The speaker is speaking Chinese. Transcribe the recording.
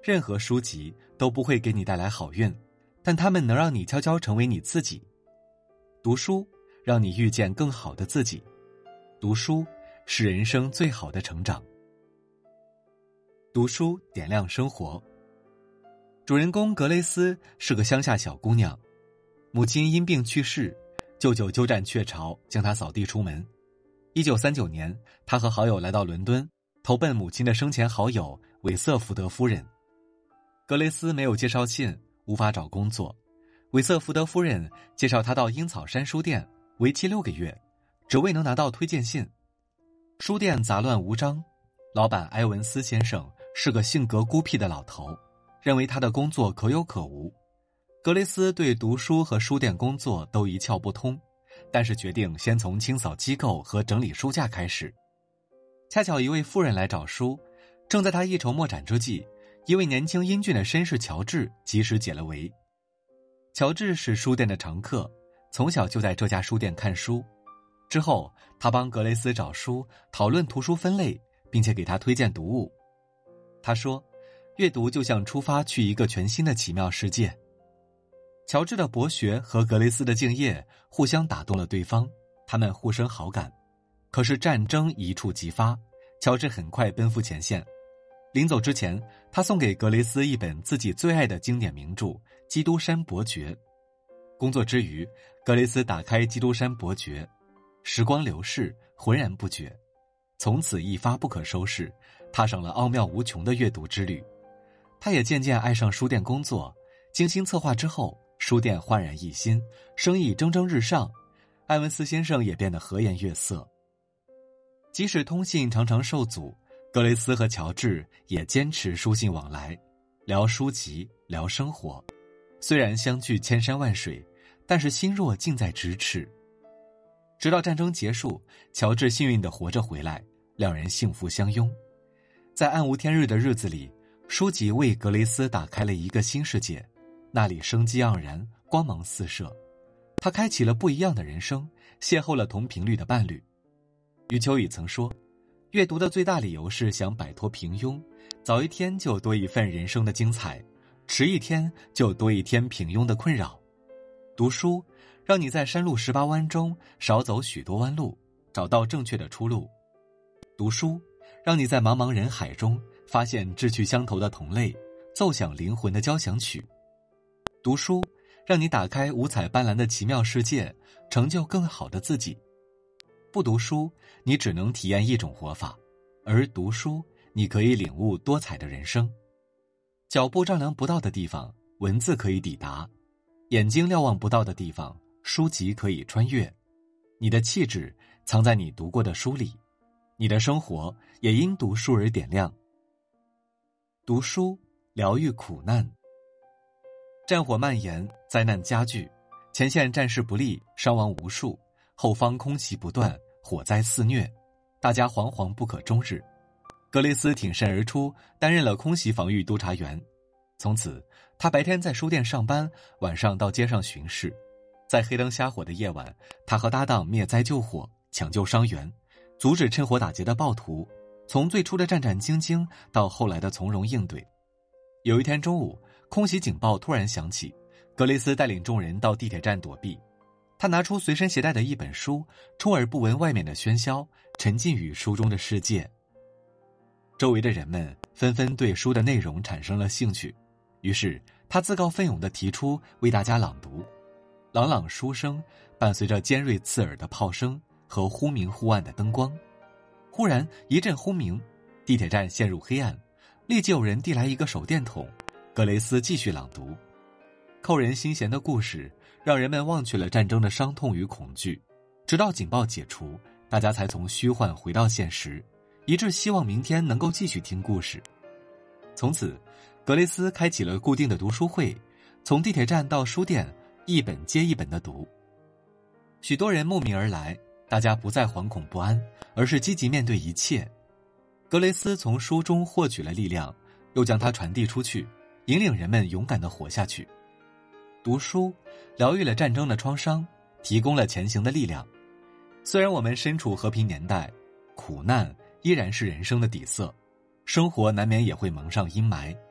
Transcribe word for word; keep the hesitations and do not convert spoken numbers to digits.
任何书籍都不会给你带来好运，但它们能让你悄悄成为你自己。读书让你遇见更好的自己，读书是人生最好的成长。读书点亮生活。主人公格雷斯是个乡下小姑娘，母亲因病去世，舅舅鸠占鹊巢，将她扫地出门。一九三九年，她和好友来到伦敦，投奔母亲的生前好友韦瑟福德夫人。格雷斯没有介绍信，无法找工作。韦瑟福德夫人介绍她到樱草山书店，为期六个月，只为能拿到推荐信。书店杂乱无章，老板埃文斯先生是个性格孤僻的老头，认为他的工作可有可无。格雷斯对读书和书店工作都一窍不通，但是决定先从清扫机构和整理书架开始。恰巧一位妇人来找书，正在他一筹莫展之际，一位年轻英俊的绅士乔治及时解了围。乔治是书店的常客，从小就在这家书店看书。之后他帮格雷斯找书，讨论图书分类，并且给他推荐读物。他说，阅读就像出发去一个全新的奇妙世界。乔治的博学和格雷斯的敬业互相打动了对方，他们互生好感。可是战争一触即发，乔治很快奔赴前线。临走之前，他送给格雷斯一本自己最爱的经典名著《基督山伯爵》。工作之余，格雷斯打开《基督山伯爵》，时光流逝，浑然不觉。从此一发不可收拾，踏上了奥妙无穷的阅读之旅。他也渐渐爱上书店工作，精心策划之后，书店焕然一新，生意蒸蒸日上，埃文斯先生也变得和颜悦色。即使通信常常受阻，格雷斯和乔治也坚持书信往来，聊书籍，聊生活。虽然相距千山万水，但是心若近在咫尺。直到战争结束，乔治幸运地活着回来，两人幸福相拥。在暗无天日的日子里，书籍为格雷斯打开了一个新世界，那里生机盎然，光芒四射。他开启了不一样的人生，邂逅了同频率的伴侣。余秋雨曾说，阅读的最大理由是想摆脱平庸，早一天就多一份人生的精彩，迟一天就多一天平庸的困扰。读书让你在山路十八弯中少走许多弯路，找到正确的出路。读书让你在茫茫人海中发现志趣相投的同类，奏响灵魂的交响曲。读书让你打开五彩斑斓的奇妙世界，成就更好的自己。不读书，你只能体验一种活法，而读书，你可以领悟多彩的人生。脚步丈量不到的地方，文字可以抵达；眼睛瞭望不到的地方，书籍可以穿越。你的气质藏在你读过的书里，你的生活也因读书而点亮。读书疗愈苦难。战火蔓延，灾难加剧，前线战事不利，伤亡无数，后方空袭不断，火灾肆虐，大家惶惶不可终日。格雷斯挺身而出，担任了空袭防御督察员。从此他白天在书店上班，晚上到街上巡视。在黑灯瞎火的夜晚，他和搭档灭灾救火，抢救伤员，阻止趁火打劫的暴徒，从最初的战战兢兢到后来的从容应对。有一天中午，空袭警报突然响起，格雷斯带领众人到地铁站躲避。他拿出随身携带的一本书，充耳不闻外面的喧嚣，沉浸于书中的世界。周围的人们纷纷对书的内容产生了兴趣，于是他自告奋勇地提出为大家朗读。朗朗书声伴随着尖锐刺耳的炮声和忽明忽暗的灯光。忽然一阵轰鸣，地铁站陷入黑暗，立即有人递来一个手电筒，格雷斯继续朗读。扣人心弦的故事让人们忘却了战争的伤痛与恐惧，直到警报解除，大家才从虚幻回到现实，一致希望明天能够继续听故事。从此格雷斯开启了固定的读书会，从地铁站到书店，一本接一本的读。许多人慕名而来，大家不再惶恐不安，而是积极面对一切。格雷斯从书中获取了力量，又将它传递出去，引领人们勇敢地活下去。读书疗愈了战争的创伤，提供了前行的力量。虽然我们身处和平年代，苦难依然是人生的底色，生活难免也会蒙上阴霾，